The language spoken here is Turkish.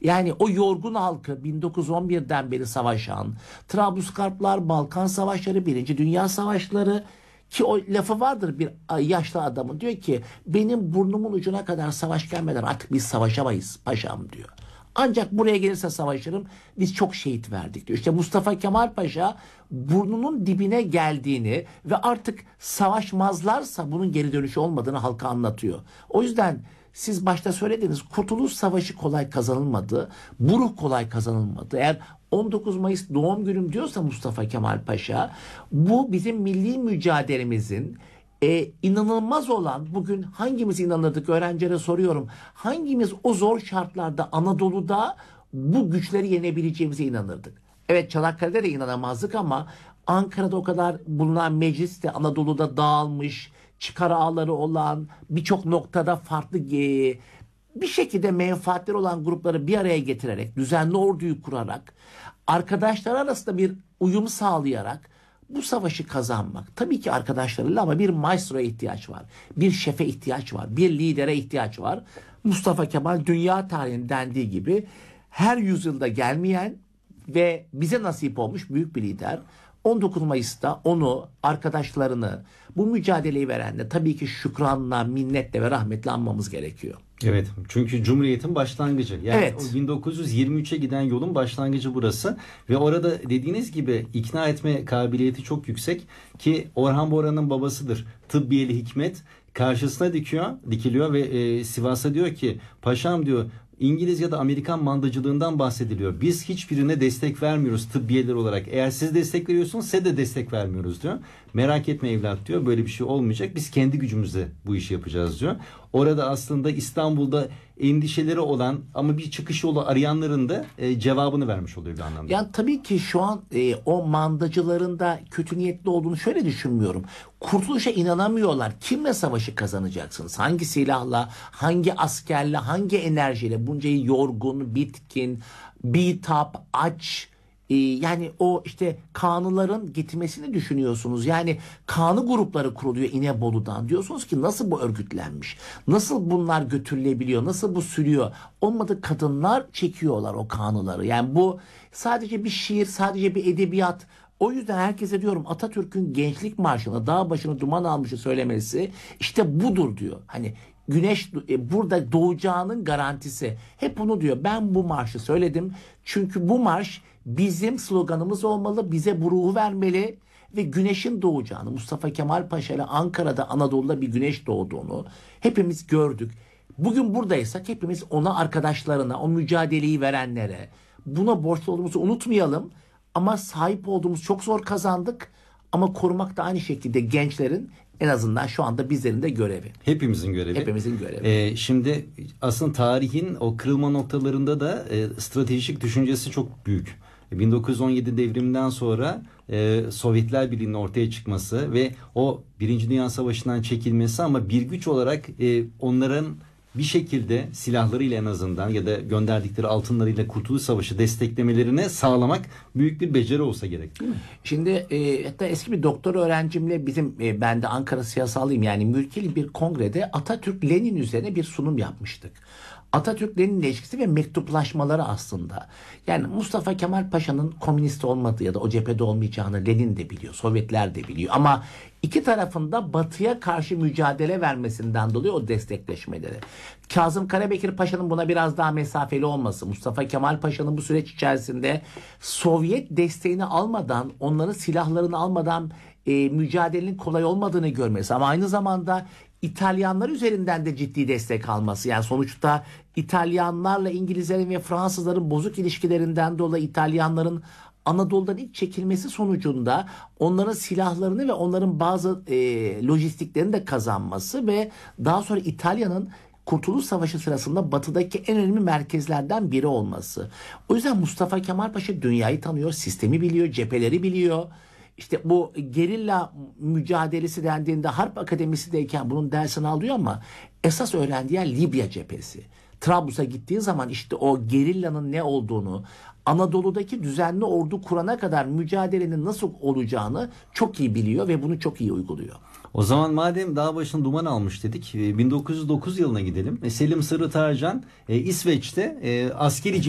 Yani o yorgun halkı 1911'den beri savaşan, Trablusgarplar, Balkan Savaşları, Birinci Dünya Savaşları, ki o lafı vardır bir yaşlı adamın, diyor ki benim burnumun ucuna kadar savaş gelmeden artık biz savaşamayız paşam diyor. Ancak buraya gelirse savaşırım, biz çok şehit verdik diyor. İşte Mustafa Kemal Paşa burnunun dibine geldiğini ve artık savaşmazlarsa bunun geri dönüşü olmadığını halka anlatıyor. O yüzden siz başta söylediniz, Kurtuluş Savaşı kolay kazanılmadı, bu ruh kolay kazanılmadı. Eğer 19 Mayıs doğum günüm diyorsa Mustafa Kemal Paşa, bu bizim milli mücadelemizin inanılmaz olan, bugün hangimiz inanırdık, öğrencilere soruyorum, hangimiz o zor şartlarda Anadolu'da bu güçleri yenebileceğimize inanırdık. Evet, Çanakkale'de de inanamazdık ama Ankara'da o kadar bulunan meclis de Anadolu'da dağılmış, çıkar ağları olan, birçok noktada farklı bir şekilde menfaatleri olan grupları bir araya getirerek, düzenli orduyu kurarak, arkadaşlar arasında bir uyum sağlayarak bu savaşı kazanmak. Tabii ki arkadaşlarıyla, ama bir maestroya ihtiyaç var. Bir şefe ihtiyaç var. Bir lidere ihtiyaç var. Mustafa Kemal dünya tarihinin dendiği gibi her yüzyılda gelmeyen ve bize nasip olmuş büyük bir lider. 19 Mayıs'ta onu, arkadaşlarını, bu mücadeleyi verenle tabii ki şükranla, minnetle ve rahmetle anmamız gerekiyor. Evet, çünkü Cumhuriyet'in başlangıcı. Yani evet. O 1923'e giden yolun başlangıcı burası. Ve orada dediğiniz gibi ikna etme kabiliyeti çok yüksek, ki Orhan Boran'ın babasıdır. Tıbbiyeli Hikmet karşısına dikiliyor ve Sivas'a diyor ki, paşam diyor, İngiliz ya da Amerikan mandacılığından bahsediliyor. Biz hiçbirine destek vermiyoruz tıbbiyeler olarak. Eğer siz destek veriyorsunuz, size de destek vermiyoruz diyor. Merak etme evlat diyor. Böyle bir şey olmayacak. Biz kendi gücümüzle bu işi yapacağız diyor. Orada aslında İstanbul'da endişeleri olan ama bir çıkış yolu arayanların da cevabını vermiş oluyor bir anlamda. Yani tabii ki şu an o mandacıların da kötü niyetli olduğunu şöyle düşünmüyorum. Kurtuluşa inanamıyorlar. Kimle savaşı kazanacaksınız? Hangi silahla, hangi askerle, hangi enerjiyle? Bunca yorgun, bitkin, bitap, aç, yani o işte kanıların gitmesini düşünüyorsunuz. Yani kanı grupları kuruluyor İnebolu'dan. Diyorsunuz ki nasıl bu örgütlenmiş? Nasıl bunlar götürülebiliyor? Nasıl bu sürüyor? Olmadı, kadınlar çekiyorlar o kanıları. Yani bu sadece bir şiir, sadece bir edebiyat. O yüzden herkese diyorum, Atatürk'ün Gençlik Marşı'nı, dağ başına duman almışı söylemesi işte budur diyor. Hani güneş burada doğacağının garantisi. Hep bunu diyor. Ben bu marşı söyledim. Çünkü bu marş bizim sloganımız olmalı. Bize bu ruhu vermeli ve güneşin doğacağını, Mustafa Kemal Paşa ile Ankara'da, Anadolu'da bir güneş doğduğunu hepimiz gördük. Bugün buradaysak hepimiz ona, arkadaşlarına, o mücadeleyi verenlere, buna borçlu olduğumuzu unutmayalım. Ama sahip olduğumuz çok zor kazandık. Ama korumak da aynı şekilde gençlerin, en azından şu anda bizlerin de görevi. Hepimizin görevi. Hepimizin görevi. Şimdi aslında tarihin o kırılma noktalarında da stratejik düşüncesi çok büyük. 1917 devriminden sonra Sovyetler Birliği'nin ortaya çıkması ve o Birinci Dünya Savaşı'ndan çekilmesi, ama bir güç olarak onların bir şekilde silahlarıyla en azından ya da gönderdikleri altınlarıyla Kurtuluş Savaşı desteklemelerini sağlamak büyük bir beceri olsa gerek, değil mi? Şimdi hatta eski bir doktor öğrencimle ben de Ankara siyasalıyım, yani mülkeli bir kongrede Atatürk-Lenin üzerine bir sunum yapmıştık. Atatürk-Lenin ilişkisi ve mektuplaşmaları aslında. Yani Mustafa Kemal Paşa'nın komünist olmadığı ya da o cephede olmayacağını Lenin de biliyor, Sovyetler de biliyor. Ama iki tarafında Batı'ya karşı mücadele vermesinden dolayı o destekleşmeleri. Kazım Karabekir Paşa'nın buna biraz daha mesafeli olması, Mustafa Kemal Paşa'nın bu süreç içerisinde Sovyet desteğini almadan, onların silahlarını almadan mücadelenin kolay olmadığını görmesi, ama aynı zamanda İtalyanlar üzerinden de ciddi destek alması. Yani sonuçta İtalyanlarla İngilizlerin ve Fransızların bozuk ilişkilerinden dolayı İtalyanların Anadolu'dan ilk çekilmesi sonucunda onların silahlarını ve onların bazı lojistiklerini de kazanması ve daha sonra İtalya'nın Kurtuluş Savaşı sırasında batıdaki en önemli merkezlerden biri olması. O yüzden Mustafa Kemal Paşa dünyayı tanıyor, sistemi biliyor, cepheleri biliyor. İşte bu gerilla mücadelesi dendiğinde Harp Akademisi'deyken bunun dersini alıyor, ama esas öğrendiği yer Libya cephesi. Trablus'a gittiği zaman işte o gerillanın ne olduğunu, Anadolu'daki düzenli ordu kurana kadar mücadelenin nasıl olacağını çok iyi biliyor ve bunu çok iyi uyguluyor. O zaman madem dağ başına duman almış dedik, 1909 yılına gidelim. Selim Sırrı Tarcan İsveç'te askeri